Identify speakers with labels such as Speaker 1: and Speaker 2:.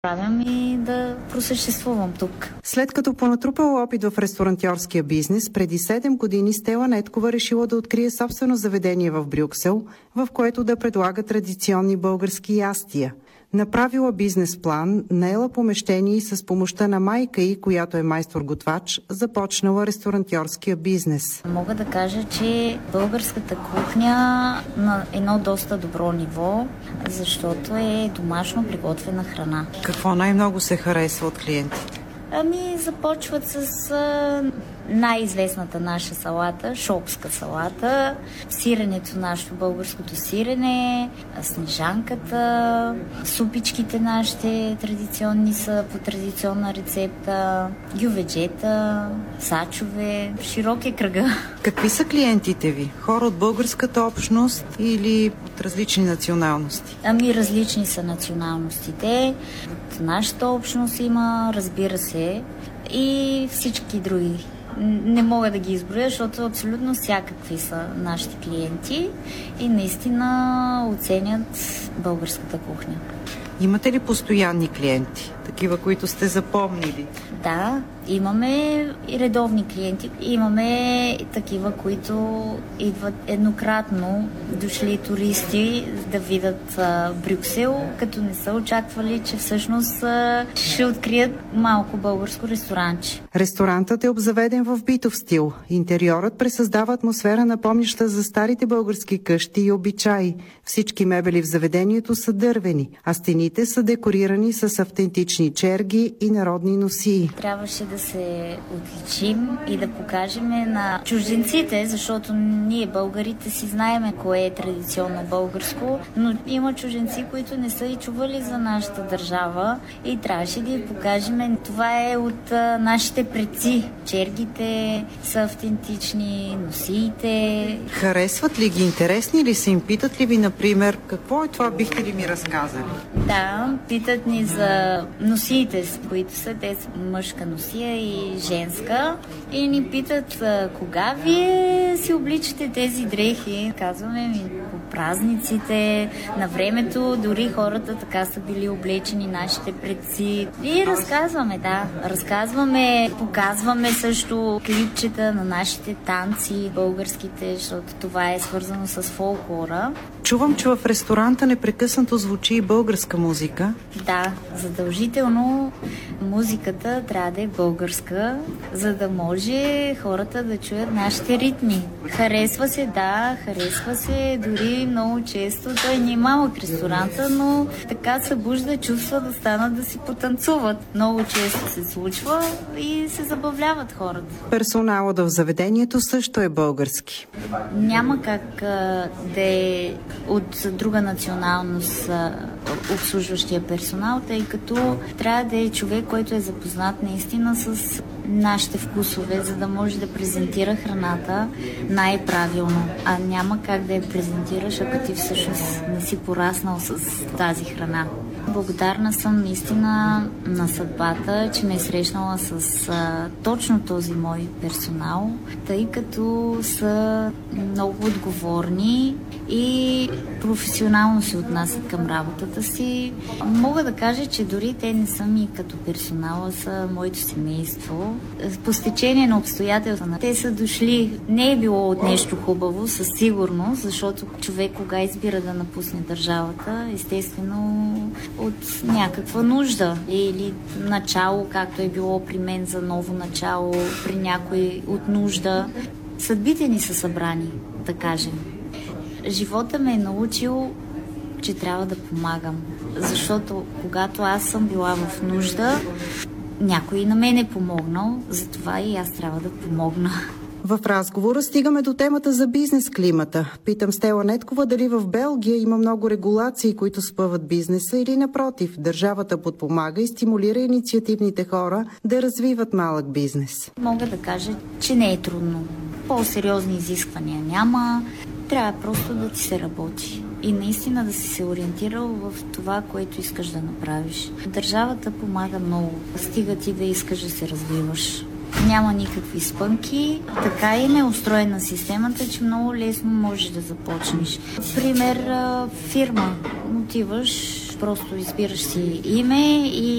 Speaker 1: Правям и да просъществувам тук.
Speaker 2: След като понатрупала опит в ресторантьорския бизнес, преди 7 години Стела Неткова решила да открие собствено заведение в Брюксел, в което да предлага традиционни български ястия. Направила бизнес план, наела помещение и с помощта на майка й, която е майстор-готвач, започнала ресторантьорския бизнес.
Speaker 1: Мога да кажа, че българската кухня на едно доста добро ниво, защото е домашно приготвена храна.
Speaker 2: Какво най-много се харесва от клиентите?
Speaker 1: Започват с най-известната наша салата, шопска салата, сиренето, нашето българското сирене, снежанката, супичките нашите традиционни са по традиционна рецепта, гюведжета, сачове, широк е кръга.
Speaker 2: Какви са клиентите ви? Хора от българската общност или от различни националности?
Speaker 1: Различни са националностите. От нашата общност има, разбира се, и всички други. Не мога да ги изброя, защото абсолютно всякакви са нашите клиенти и наистина оценят българската кухня.
Speaker 2: Имате ли постоянни клиенти? Такива, които сте запомнили?
Speaker 1: Да, имаме и редовни клиенти. Имаме такива, които идват еднократно, дошли туристи да видят Брюксел, като не са очаквали, че всъщност ще открият малко българско ресторанче.
Speaker 2: Ресторантът е обзаведен в битов стил. Интериорът пресъздава атмосфера, напомняща за старите български къщи и обичаи. Всички мебели в заведението са дървени, а стените са декорирани с автентични черги и народни носии.
Speaker 1: Трябваше да се отличим и да покажем на чужденците, защото ние българите си знаеме кое е традиционно българско, но има чужденци, които не са и чували за нашата държава и трябваше да ги покажем. Това е от нашите предци. Чергите са автентични, носиите.
Speaker 2: Харесват ли ги? Интересни ли са им? Питат ли ви, например, какво е това? Бихте ли ми разказали?
Speaker 1: Да, питат ни за носиите, които са те мъжка носия и женска. И ни питат кога вие си обличате тези дрехи. Казваме ми по празниците, на времето, дори хората така са били облечени, нашите предци. И разказваме, показваме също клипчета на нашите танци, българските, защото това е свързано с фолклора.
Speaker 2: Чувам, че в ресторанта непрекъснато звучи и българска музика.
Speaker 1: Да, задължително музиката трябва да е българска, за да може хората да чуят нашите ритми. Харесва се, дори много често. Той не е малък ресторанта, но така събужда чувства да станат да си потанцуват. Много често се случва и се забавляват хората.
Speaker 2: Персоналът в заведението също е български.
Speaker 1: Няма как да е от друга националност обслужващия персонал, тъй като трябва да е човек, който е запознат наистина с нашите вкусове, за да може да презентира храната най-правилно. А няма как да я презентираш, ако ти всъщност не си пораснал с тази храна. Благодарна съм наистина на съдбата, че ме е срещнала с точно този мой персонал, тъй като са много отговорни и професионално се отнасят към работата си. Мога да кажа, че дори те не са ми като персонал, а са моето семейство. По стечение на обстоятелства, те са дошли. Не е било от нещо хубаво, със сигурност, защото човек кога избира да напусне държавата, естествено от някаква нужда или начало, както е било при мен за ново начало, при някой от нужда. Съдбите ни са събрани, да кажем. Живота ме е научил, че трябва да помагам, защото когато аз съм била в нужда, някой на мен е помогнал, затова и аз трябва да помогна.
Speaker 2: В разговора стигаме до темата за бизнес климата. Питам Стела Неткова дали в Белгия има много регулации, които спъват бизнеса или напротив, държавата подпомага и стимулира инициативните хора да развиват малък бизнес.
Speaker 1: Мога да кажа, че не е трудно. По-сериозни изисквания няма. Трябва просто да ти се работи и наистина да си се ориентирал в това, което искаш да направиш. Държавата помага много. Стига ти да искаш да се развиваш. Няма никакви спънки. Така и е устроена системата, че много лесно можеш да започнеш. Пример, фирма. Отиваш, просто избираш си име и